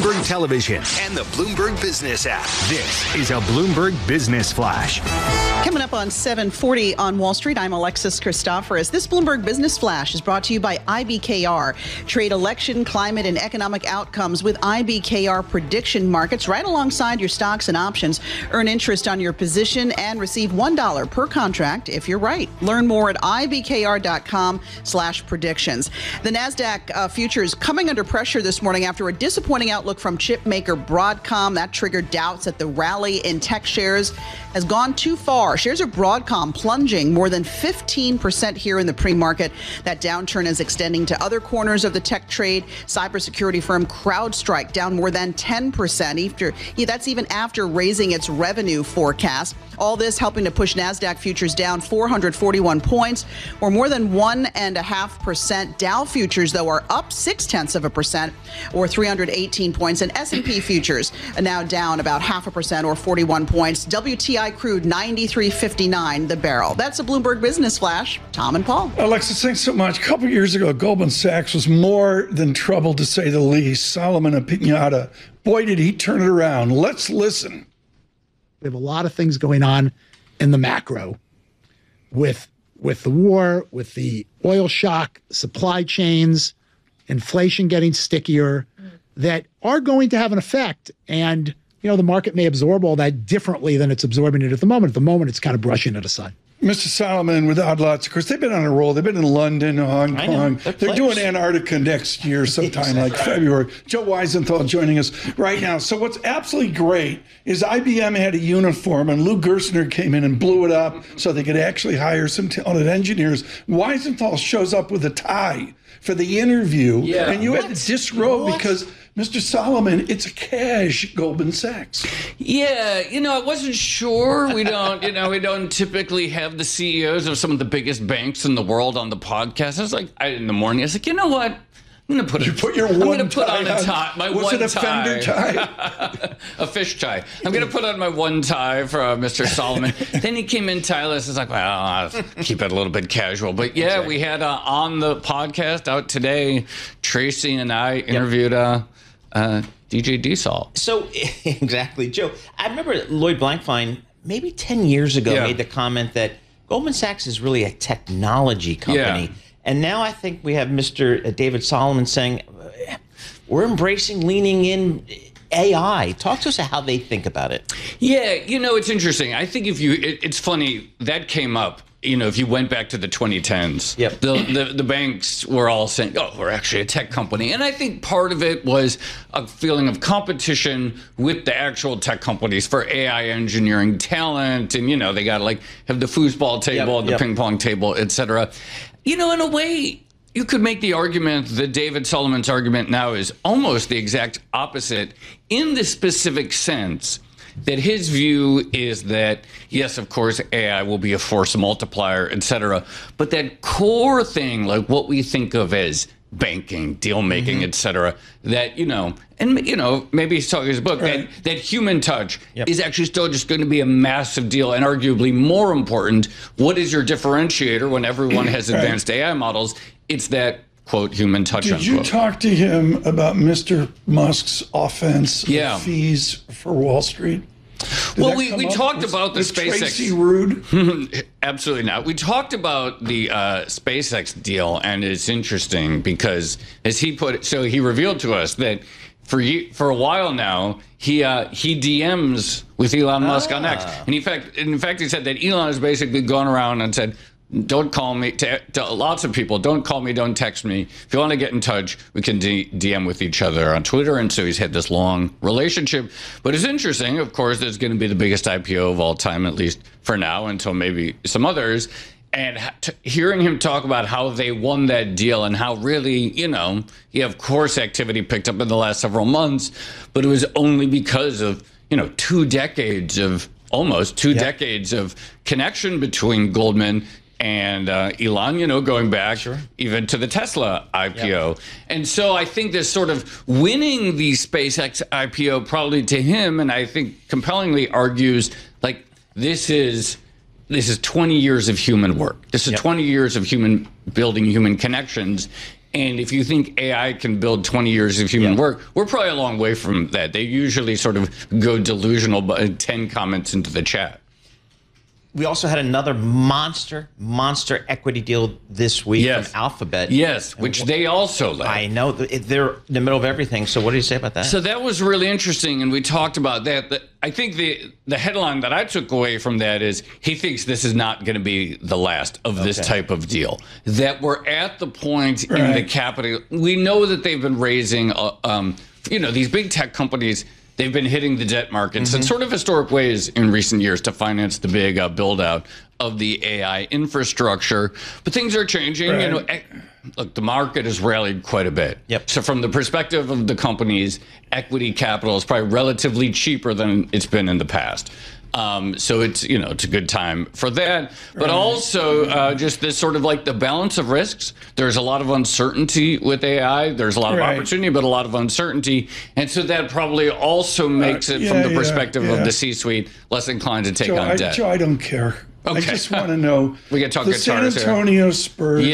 Bloomberg Television and the Bloomberg Business app. This is a Bloomberg Business Flash. Coming up on 7:40 on Wall Street, I'm Alexis Christoforous. This Bloomberg Business Flash is brought to you by IBKR. Trade election, climate, and economic outcomes with IBKR prediction markets right alongside your stocks and options. Earn interest on your position and receive $1 per contract if you're right. Learn more at ibkr.com/predictions. The NASDAQ futures coming under pressure this morning after a disappointing outlook from chip maker Broadcom. That triggered doubts that the rally in tech shares has gone too far. Shares of Broadcom plunging more than 15% here in the pre-market. That downturn is extending to other corners of the tech trade. Cybersecurity firm CrowdStrike down more than 10%. That's even after raising its revenue forecast. All this helping to push NASDAQ futures down 441 points, or more than 1.5%. Dow futures, though, are up 0.6%, or 318 points. And S&P futures are now down about 0.5%, or 41 points. WTI crude 93.59 the barrel. That's a Bloomberg Business Flash. Tom and Paul. Alexis, thanks so much. A couple years ago, Goldman Sachs was more than troubled, to say the least. Solomon and Pinata, boy, did he turn it around. Let's listen. We have a lot of things going on in the macro with the war, with the oil shock, supply chains, inflation getting stickier, that are going to have an effect. And, the market may absorb all that differently than it's absorbing it at the moment. At the moment, it's kind of brushing it aside. Mr. Solomon with Odd Lots, of course, they've been on a roll. They've been in London, Hong Kong. They're doing Antarctica next year sometime, like February. Joe Weisenthal joining us right now. So what's absolutely great is IBM had a uniform, and Lou Gerstner came in and blew it up so they could actually hire some talented engineers. Weisenthal shows up with a tie for the interview, and you had to disrobe because... Mr. Solomon, it's a cash Goldman Sachs. Yeah, I wasn't sure. We don't typically have the CEOs of some of the biggest banks in the world on the podcast. I was like, in the morning, I was like, you know what? I'm going to put on a tie. My was one it a tie. Fender tie? A fish tie. I'm going to put on my one tie for Mr. Solomon. Then he came in tieless. It's like, well, I'll keep it a little bit casual. But yeah, we had on the podcast out today, Tracy and I interviewed DJ Diesel. So, exactly, Joe. I remember Lloyd Blankfein, maybe 10 years ago, made the comment that Goldman Sachs is really a technology company. Yeah. And now I think we have Mr. David Solomon saying, we're embracing leaning in AI. Talk to us about how they think about it. Yeah, it's interesting. I think it's funny, that came up. If you went back to the 2010s, the banks were all saying, we're actually a tech company. And I think part of it was a feeling of competition with the actual tech companies for AI engineering talent. And, they got to have the foosball table, the ping pong table, et cetera. In a way, you could make the argument that David Solomon's argument now is almost the exact opposite in the specific sense that his view is that, yes, of course, AI will be a force multiplier, et cetera, but that core thing, like what we think of as banking, deal making, et cetera, that, maybe he's talking his book, that human touch is actually still just going to be a massive deal, and arguably more important. What is your differentiator when everyone has advanced AI models? It's that, quote, human touch, Did you talk to him about Mr. Musk's offense of fees for Wall Street? Well, we talked about the SpaceX. Tracy rude? Absolutely not. We talked about the SpaceX deal, and it's interesting because, as he put it, so he revealed to us that for a while now, he DMs with Elon Musk on X. And in fact, he said that Elon has basically gone around and said, don't call me, to lots of people, don't call me, don't text me. If you want to get in touch, we can DM with each other on Twitter. And so he's had this long relationship. But it's interesting, of course, it's going to be the biggest IPO of all time, at least for now, until maybe some others. And hearing him talk about how they won that deal and how really, of course, activity picked up in the last several months, but it was only because of, 2 decades of, almost 2 decades of connection between Goldman and Elon, going back even to the Tesla IPO. And so I think this sort of winning the SpaceX IPO probably to him, and I think compellingly argues, this is 20 years of human work. This is 20 years of building human connections. And if you think AI can build 20 years of human work, we're probably a long way from that. They usually sort of go delusional, but 10 comments into the chat. We also had another monster equity deal this week from Alphabet. Yes, which they also led. I know. They're in the middle of everything. So what do you say about that? So that was really interesting, and we talked about that. I think the headline that I took away from that is he thinks this is not going to be the last of this type of deal. That we're at the point in the capital. We know that they've been raising, these big tech companies. They've been hitting the debt markets in sort of historic ways in recent years to finance the big build out of the AI infrastructure. But things are changing. Look, the market has rallied quite a bit. So from the perspective of the companies, equity capital is probably relatively cheaper than it's been in the past. So it's a good time for that, but also just this sort of like the balance of risks. There's a lot of uncertainty with AI. There's a lot of opportunity, but a lot of uncertainty, and so that probably also makes it from the perspective of the C-suite less inclined to take on debt. Joe, I don't care. I just want to know. We can talk the San Antonio Spurs.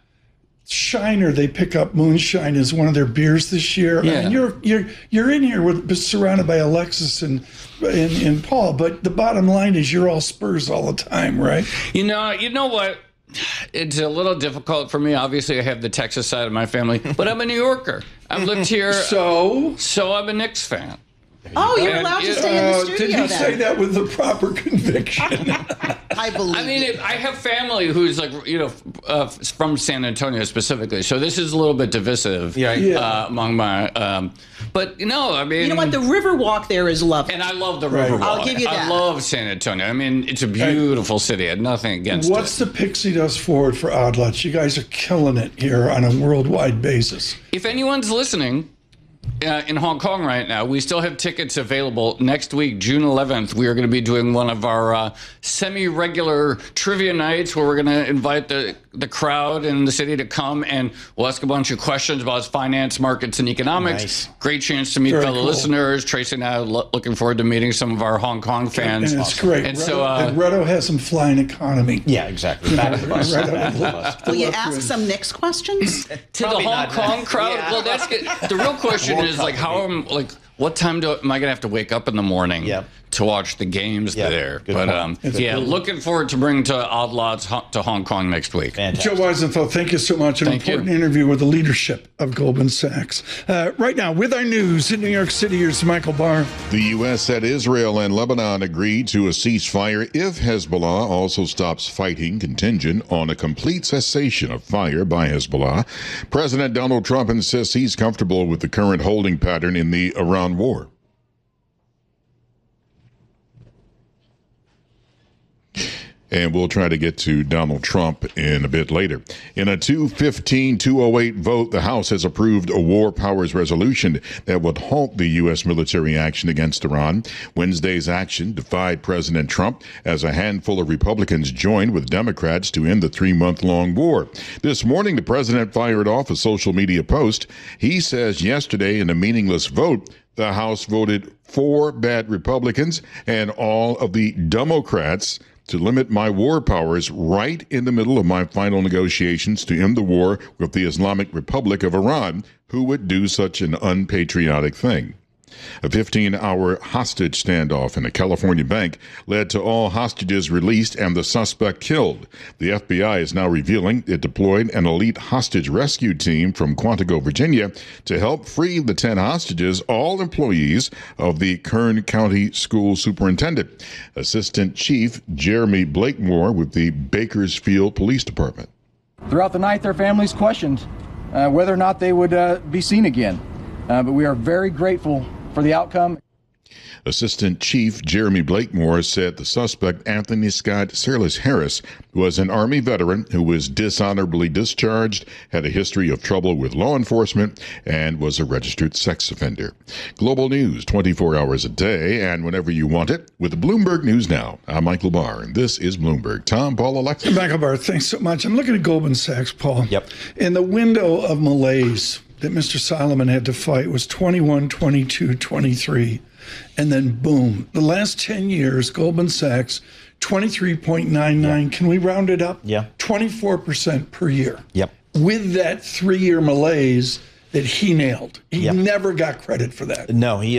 Shiner, they pick up moonshine as one of their beers this year. I mean, you're in here surrounded by Alexis and Paul, but the bottom line is you're all Spurs all the time, right? You know what? It's a little difficult for me. Obviously, I have the Texas side of my family, but I'm a New Yorker. I've lived here, so I'm a Knicks fan. Oh, you're allowed to stay in the studio. Did you say that with the proper conviction? I believe. I mean, I have family who's like, from San Antonio specifically, so this is a little bit divisive among my. But I mean, you know what? The Riverwalk there is lovely, and I love the Riverwalk. I'll give you that. I love San Antonio. I mean, it's a beautiful city. I had nothing against it. What's the Pixie Dust forward for Odd Lots? You guys are killing it here on a worldwide basis. If anyone's listening. In Hong Kong right now, we still have tickets available. Next week, June 11th, we are going to be doing one of our semi-regular trivia nights where we're going to invite the crowd in the city to come, and we'll ask a bunch of questions about finance, markets, and economics. Nice. Great chance to meet fellow listeners. Tracy and I are looking forward to meeting some of our Hong Kong fans. And it's great. And Redo has some flying economy. Yeah, exactly. Back of the bus. Will you ask some Knicks questions? To the Hong Kong crowd? Yeah. Well, that's good. The real question is what time am I going to have to wake up in the morning to watch the games there? But looking forward to bringing to Odd Lots to Hong Kong next week. Fantastic. Joe Weisenthal, thank you so much. An important interview with the leadership of Goldman Sachs. Right now, with our news in New York City, here's Michael Barr. The U.S. said Israel and Lebanon agreed to a ceasefire if Hezbollah also stops fighting, contingent on a complete cessation of fire by Hezbollah. President Donald Trump insists he's comfortable with the current holding pattern in the Iran war. And we'll try to get to Donald Trump in a bit later. In a 215-208 vote, the House has approved a war powers resolution that would halt the U.S. military action against Iran. Wednesday's action defied President Trump as a handful of Republicans joined with Democrats to end the 3-month-long war. This morning, the president fired off a social media post. He says yesterday in a meaningless vote, the House voted for bad Republicans and all of the Democrats to limit my war powers right in the middle of my final negotiations to end the war with the Islamic Republic of Iran, who would do such an unpatriotic thing. A 15-hour hostage standoff in a California bank led to all hostages released and the suspect killed. The FBI is now revealing it deployed an elite hostage rescue team from Quantico, Virginia, to help free the 10 hostages, all employees of the Kern County School Superintendent. Assistant Chief Jeremy Blakemore with the Bakersfield Police Department. Throughout the night, their families questioned whether or not they would be seen again. But we are very grateful for the outcome. Assistant Chief Jeremy Blakemore said the suspect, Anthony Scott Searles Harris, was an Army veteran who was dishonorably discharged, had a history of trouble with law enforcement, and was a registered sex offender. Global news 24 hours a day and whenever you want it with Bloomberg News Now. I'm Michael Barr, and this is Bloomberg. Tom, Paul, Alexis. Michael Barr, thanks so much. I'm looking at Goldman Sachs, Paul. Yep. In the window of malaise that Mr. Solomon had to fight was 21, 22, 23. And then boom, the last 10 years, Goldman Sachs, 23.99. Can we round it up? Yeah. 24% per year. Yep. with that 3-year malaise that he nailed. He Yep. never got credit for that. No, he